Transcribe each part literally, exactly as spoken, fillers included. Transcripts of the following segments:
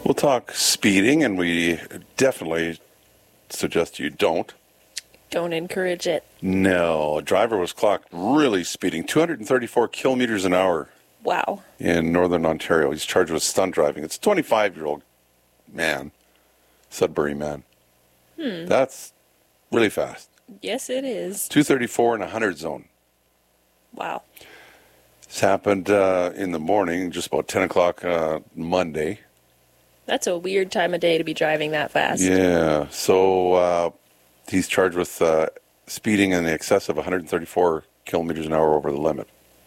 We'll talk speeding, and we definitely suggest you don't. Don't encourage it. No, a driver was clocked really speeding, two hundred thirty-four kilometers an hour. Wow. In northern Ontario. He's charged with stunt driving. It's a twenty-five-year-old man, Sudbury man. Hmm. That's really fast. Yes, it is. two thirty-four in a one hundred zone. Wow. This happened uh, in the morning, just about ten o'clock uh, Monday. That's a weird time of day to be driving that fast. Yeah. So uh, he's charged with uh, speeding in the excess of one hundred thirty-four kilometers an hour over the limit.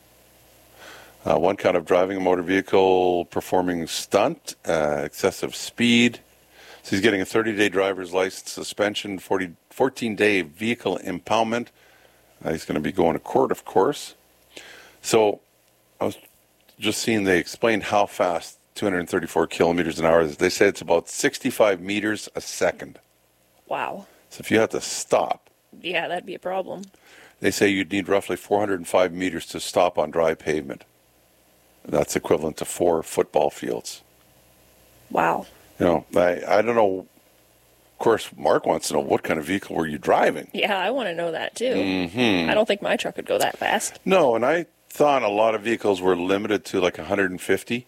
Uh, one count of driving a motor vehicle, performing stunt, uh, excessive speed. So he's getting a thirty-day driver's license suspension, fourteen-day vehicle impoundment. Uh, he's going to be going to court, of course. So I was just seeing they explained how fast two hundred thirty-four kilometers an hour is. They say it's about sixty-five meters a second. Wow. So if you have to stop. Yeah, that'd be a problem. They say you'd need roughly four hundred five meters to stop on dry pavement. That's equivalent to four football fields. Wow. You know, I, I don't know. Of course, Mark wants to know what kind of vehicle were you driving? Yeah, I want to know that too. Mm-hmm. I don't think my truck would go that fast. No, and I thought a lot of vehicles were limited to like one hundred fifty.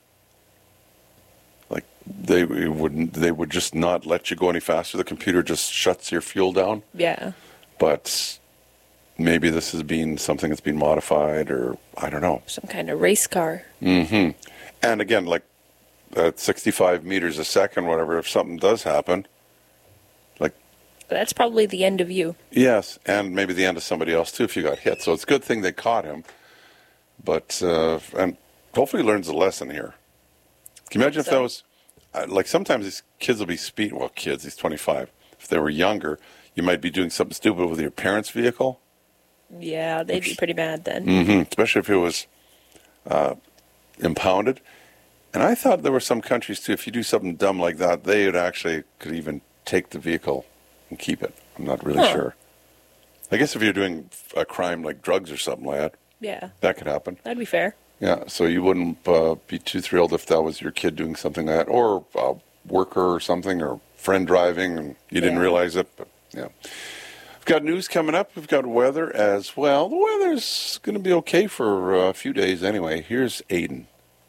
Like they wouldn't, they would just not let you go any faster. The computer just shuts your fuel down. Yeah. But maybe this has been something that's been modified, or I don't know. Some kind of race car. Mm-hmm. And again, like at sixty-five meters a second, whatever, if something does happen, like... That's probably the end of you. Yes, and maybe the end of somebody else, too, if you got hit. So it's a good thing they caught him. But, uh, and hopefully he learns a lesson here. Can you imagine so. if that was... Uh, like, sometimes these kids will be speeding... Well, kids, he's twenty-five. If they were younger, you might be doing something stupid with your parents' vehicle. Yeah, they'd be pretty mad then. Mm-hmm. Especially if it was uh, impounded. And I thought there were some countries, too, if you do something dumb like that, they would actually could even take the vehicle and keep it. I'm not really huh. sure. I guess if you're doing a crime like drugs or something like that, yeah, that could happen. That'd be fair. Yeah, so you wouldn't uh, be too thrilled if that was your kid doing something like that, or a worker or something, or friend driving, and you didn't yeah. realize it, but yeah. We've got news coming up. We've got weather as well. The weather's going to be okay for a few days anyway. Here's Aiden.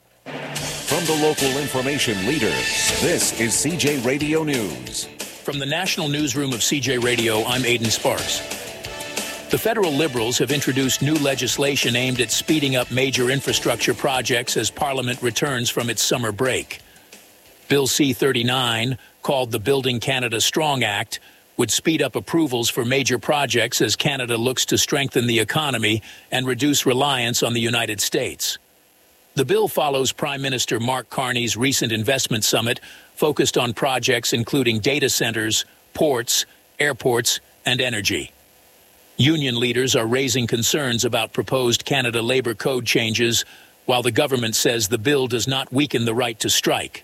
From the local information leader, this is C J Radio News. From the National Newsroom of C J Radio, I'm Aiden Sparks. The federal Liberals have introduced new legislation aimed at speeding up major infrastructure projects as Parliament returns from its summer break. Bill C thirty-nine, called the Building Canada Strong Act, would speed up approvals for major projects as Canada looks to strengthen the economy and reduce reliance on the United States. The bill follows Prime Minister Mark Carney's recent investment summit focused on projects including data centers, ports, airports, and energy. Union leaders are raising concerns about proposed Canada Labour Code changes, while the government says the bill does not weaken the right to strike.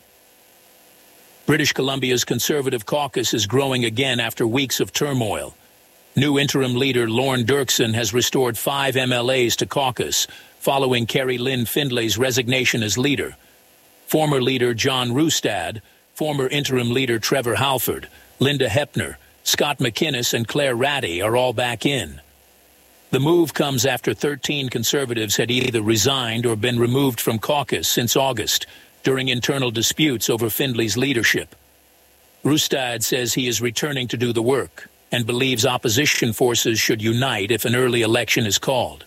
British Columbia's Conservative caucus is growing again after weeks of turmoil. New interim leader Lorne Dirksen has restored five M L As to caucus, following Kerry Lynn Findlay's resignation as leader. Former leader John Rustad, former interim leader Trevor Halford, Linda Hepner, Scott McInnes, and Claire Ratty are all back in. The move comes after thirteen Conservatives had either resigned or been removed from caucus since August, during internal disputes over Findlay's leadership. Rustad says he is returning to do the work and believes opposition forces should unite if an early election is called.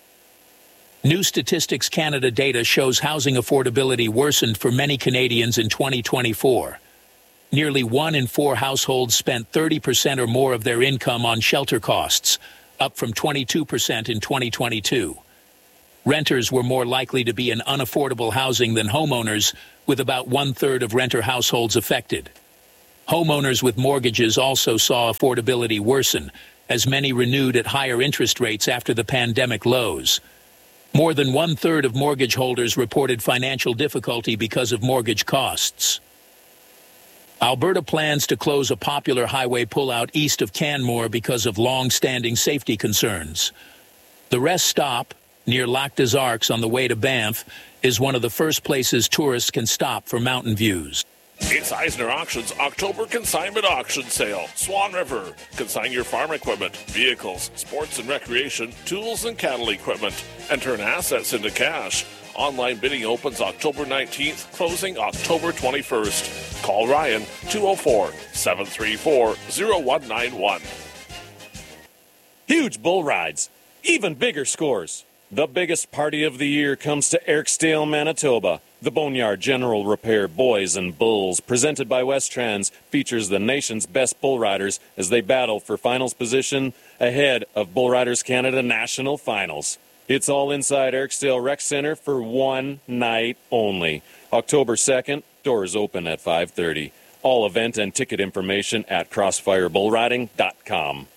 New Statistics Canada data shows housing affordability worsened for many Canadians in twenty twenty-four. Nearly one in four households spent thirty percent or more of their income on shelter costs, up from twenty-two percent in twenty twenty-two. Renters were more likely to be in unaffordable housing than homeowners, with about one-third of renter households affected. Homeowners with mortgages also saw affordability worsen, as many renewed at higher interest rates after the pandemic lows. More than one-third of mortgage holders reported financial difficulty because of mortgage costs. Alberta plans to close a popular highway pullout east of Canmore because of long-standing safety concerns. The rest stop, near Lac des Arcs on the way to Banff, is one of the first places tourists can stop for mountain views. It's Eisner Auctions October Consignment Auction Sale. Swan River. Consign your farm equipment, vehicles, sports and recreation, tools and cattle equipment, and turn assets into cash. Online bidding opens October nineteenth, closing October twenty-first. Call Ryan, two oh four, seven three four, oh one nine one. Huge bull rides, even bigger scores. The biggest party of the year comes to Erskdale, Manitoba. The Boneyard General Repair Boys and Bulls, presented by West Trans, features the nation's best bull riders as they battle for finals position ahead of Bull Riders Canada National Finals. It's all inside Erskdale Rec Center for one night only. October second, doors open at five thirty. All event and ticket information at crossfire bull riding dot com.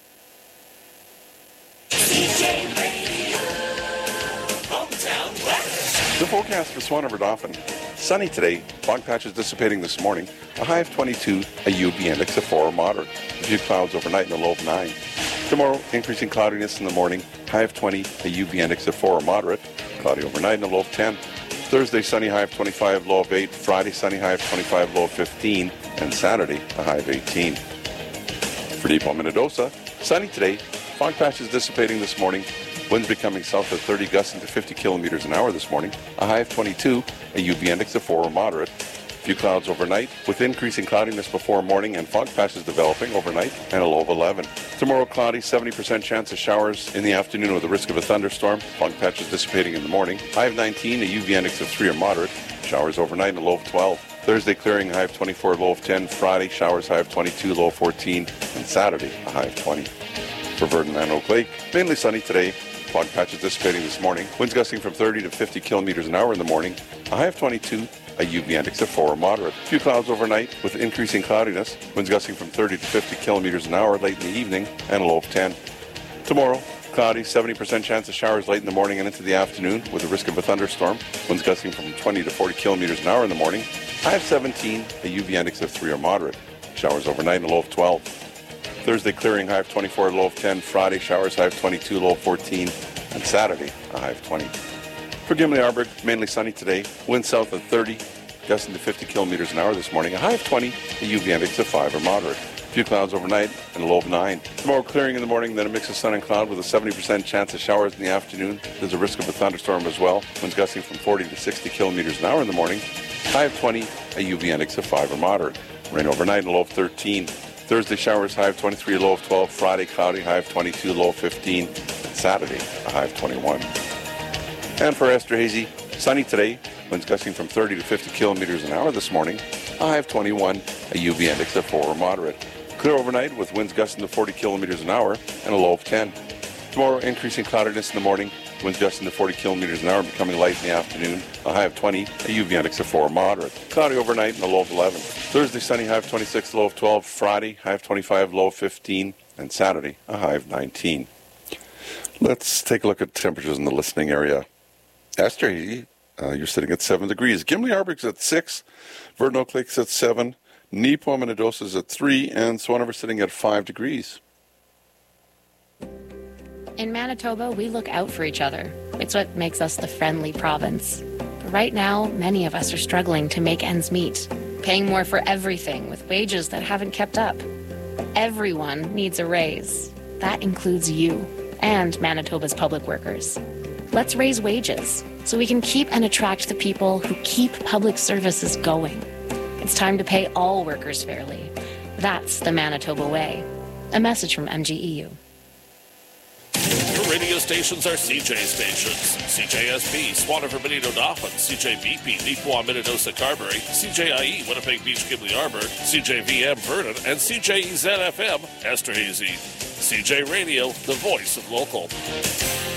The forecast for Swan River Dauphin. Sunny today, fog patches dissipating this morning, a high of twenty-two, a U V index of four, moderate. A few clouds overnight and a low of nine. Tomorrow, increasing cloudiness in the morning, high of twenty, a U V index of four, moderate. Cloudy overnight and a low of ten. Thursday, sunny, high of twenty-five, low of eight. Friday, sunny, high of twenty-five, low of fifteen. And Saturday, a high of eighteen. For Depot, Minnedosa, sunny today, fog patches dissipating this morning, winds becoming south of thirty, gusting to fifty kilometers an hour this morning. A high of twenty-two, a U V index of four, moderate. A few clouds overnight, with increasing cloudiness before morning and fog patches developing overnight, and a low of eleven. Tomorrow, cloudy, seventy percent chance of showers in the afternoon with the risk of a thunderstorm. Fog patches dissipating in the morning. High of nineteen, a U V index of three or moderate. Showers overnight and a low of twelve. Thursday, clearing, high of twenty-four, low of ten. Friday, showers, high of twenty-two, low of fourteen. And Saturday, a high of twenty. For Verdun and Oak Lake, mainly sunny today. Fog patches dissipating this morning. Winds gusting from thirty to fifty kilometers an hour in the morning. A high of twenty-two, a U V index of four, moderate. A few clouds overnight with increasing cloudiness. Winds gusting from thirty to fifty kilometers an hour late in the evening and a low of ten. Tomorrow, cloudy, seventy percent chance of showers late in the morning and into the afternoon with the risk of a thunderstorm. Winds gusting from twenty to forty kilometers an hour in the morning. High of seventeen, a U V index of three or moderate. Showers overnight and a low of twelve. Thursday, clearing, high of twenty-four, low of ten. Friday, showers, high of twenty-two, low of fourteen. And Saturday, a high of twenty. For Gimli-Arburg, mainly sunny today. Wind south of thirty, gusting to fifty kilometers an hour this morning. A high of twenty, a U V index of five or moderate. A few clouds overnight and a low of nine. Tomorrow, clearing in the morning, then a mix of sun and cloud with a seventy percent chance of showers in the afternoon. There's a risk of a thunderstorm as well. Winds gusting from forty to sixty kilometers an hour in the morning. High of twenty, a U V index of five or moderate. Rain overnight and a low of thirteen. Thursday, showers, high of twenty-three, low of twelve. Friday, cloudy, high of twenty-two, low of fifteen. And Saturday, a high of twenty-one. And for Esterhazy, sunny today. Winds gusting from thirty to fifty kilometers an hour this morning. A high of twenty-one, a U V index of four or moderate. Clear overnight with winds gusting to forty kilometers an hour and a low of ten. Tomorrow, increasing cloudiness in the morning. Winds gusting to forty kilometers an hour, becoming light in the afternoon. A high of twenty, a U V index of four, moderate. Cloudy overnight and a low of eleven. Thursday, sunny, high of twenty-six, low of twelve. Friday, high of twenty-five, low of fifteen. And Saturday, a high of nineteen. Let's take a look at temperatures in the listening area. Esterhazy, uh, you're sitting at seven degrees. Gimli-Arburg's at six. Verdun Oak Lake's at seven. Neepawa Minnedosa's at three. And Swan River sitting at five degrees. In Manitoba, we look out for each other. It's what makes us the friendly province. But right now, many of us are struggling to make ends meet, paying more for everything with wages that haven't kept up. Everyone needs a raise. That includes you and Manitoba's public workers. Let's raise wages so we can keep and attract the people who keep public services going. It's time to pay all workers fairly. That's the Manitoba way. A message from M G E U. Your radio stations are C J stations. C J S B, Swan River, Benito, Dauphin. C J B P, Neepawa, Minnedosa, Carberry. C J I E, Winnipeg Beach, Gimli-Arburg. C J V M, Verdun. And C J E Z F M, Esterhazy. C J Radio, the voice of local.